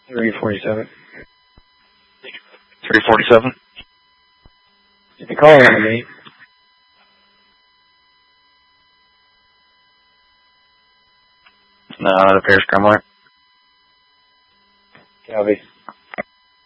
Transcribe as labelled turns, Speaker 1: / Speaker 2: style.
Speaker 1: 347.
Speaker 2: 347?
Speaker 1: If you're calling on me.
Speaker 2: No, it appears Kremler.
Speaker 1: Copy.